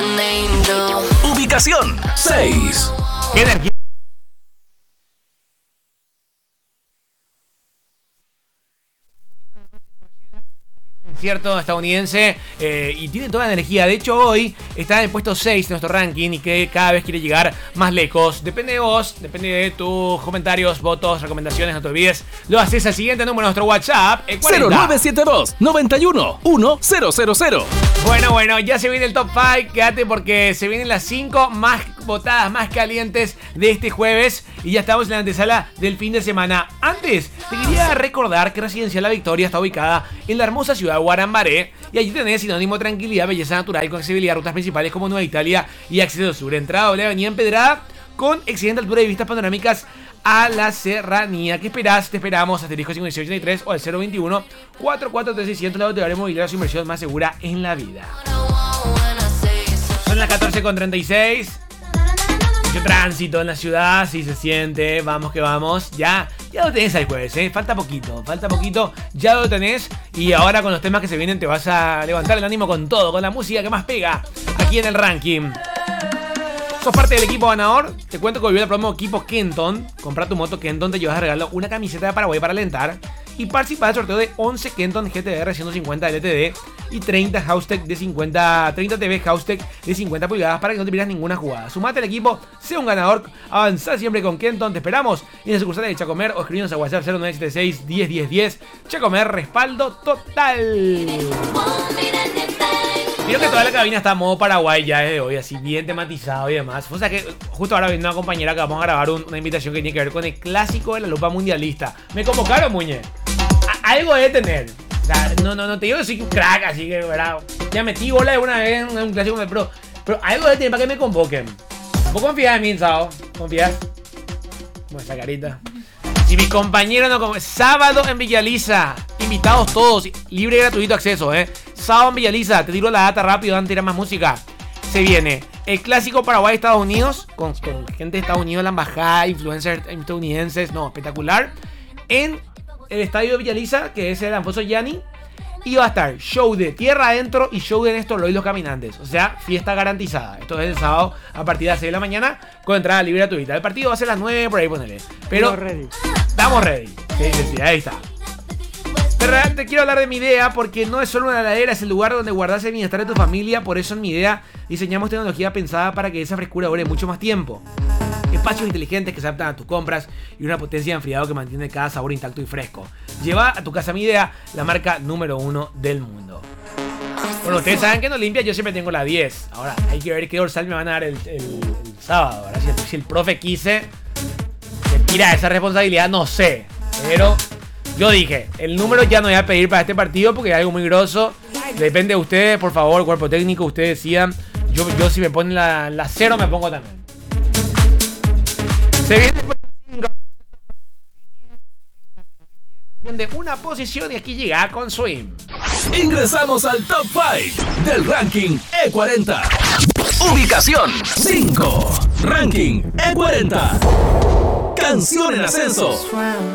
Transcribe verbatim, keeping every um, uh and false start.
Ubicación seis. ¿Qué energía? Cierto, estadounidense, eh, y tiene toda la energía. De hecho, hoy está en el puesto seis de nuestro ranking y que cada vez quiere llegar más lejos. Depende de vos, depende de tus comentarios, votos, recomendaciones. No te olvides, lo haces al siguiente número de nuestro WhatsApp, el cero nueve siete dos, noventa y uno, mil. Bueno, bueno, ya se viene el top cinco. Quédate porque se vienen las cinco más votadas, más calientes de este jueves. Y ya estamos en la antesala del fin de semana. Antes, te quería recordar que Residencial La Victoria está ubicada en la hermosa ciudad de Guarambaré. Y allí tenés sinónimo de tranquilidad, belleza natural, con accesibilidad a rutas principales como Nueva Italia y acceso sur. Entrada doble avenida empedrada con excelente altura y vistas panorámicas a la serranía. ¿Qué esperás? Te esperamos. Asterisco cinco seis ocho tres o al cero veintiuno, cuatro cuatro tres seiscientos. La lotería mobiliaria, su inversión más segura en la vida. Son las catorce con treinta y seis. Mucho tránsito en la ciudad, si se siente, vamos que vamos. Ya, ya lo tenés al jueves, ¿eh? Falta poquito, falta poquito, ya lo tenés. Y ahora con los temas que se vienen te vas a levantar el ánimo con todo, con la música que más pega aquí en el ranking. ¿Sos parte del equipo ganador? Te cuento que volvió el promo equipo Kenton. Compra tu moto Kenton, te llevas de regalo una camiseta de Paraguay para alentar. Y participa del sorteo de once Kenton G T R ciento cincuenta L T D y treinta Houstek de cincuenta, treinta T V Houstek de cincuenta pulgadas para que no te pierdas ninguna jugada. Sumate al equipo, sea un ganador, avanzá siempre con Kenton. Te esperamos en la sucursal de Chacomer o escribinos a WhatsApp cero nueve siete seis, diez, diez, diez. Chacomer, respaldo total. Creo que toda la cabina está a modo Paraguay ya desde hoy, así bien tematizado y demás. O sea que justo ahora viene una compañera que vamos a grabar un, una invitación que tiene que ver con el clásico de la lupa mundialista. Me convocaron, muñe. A algo debe tener. O sea, no, no, no te digo que soy un crack, así que, ¿verdad? Ya metí bola de una vez en un clásico, pero, pero algo debe tener para que me convoquen. ¿Vos confías en mí, Sao? ¿Confías? Bueno, esa carita. Si mis compañeros no confían. Sábado en Villaliza. Invitados todos. Libre y gratuito acceso, ¿eh? Sábado en Villaliza. Te tiro la data rápido antes de tirar más música. Se viene el clásico Paraguay-Estados Unidos. Con, con gente de Estados Unidos, la embajada, influencers estadounidenses. No, espectacular. En el estadio de Villaliza, que es el Alfonso Gianni. Y va a estar show de Tierra Adentro y show de Néstor Loy Los Caminantes. O sea, fiesta garantizada. Esto es el sábado a partir de las seis de la mañana con entrada libre gratuita. El partido va a ser a las nueve, por ahí ponele. Pero ready. Estamos ready. Sí, sí, sí, ahí está. Pero te quiero hablar de Mi Idea porque no es solo una heladera, es el lugar donde guardas el bienestar de tu familia. Por eso en Mi Idea diseñamos tecnología pensada para que esa frescura dure mucho más tiempo. Espacios inteligentes que se adaptan a tus compras y una potencia de enfriado que mantiene cada sabor intacto y fresco. Lleva a tu casa Mi Idea, la marca número uno del mundo. Bueno, ustedes saben que no limpia, yo siempre tengo la diez. Ahora, hay que ver qué dorsal me van a dar el, el, el sábado, ¿verdad? Si, si el profe quise se tira esa responsabilidad, no sé. Pero yo dije, el número ya no voy a pedir para este partido porque es algo muy grosso. Depende de ustedes, por favor, cuerpo técnico, ustedes decidan. Yo, yo si me ponen la, la cero me pongo también. Se viene de una posición y aquí llega con Swim. Ingresamos al top cinco del ranking E cuarenta. Ubicación cinco. Ranking E cuarenta. Canción en ascenso.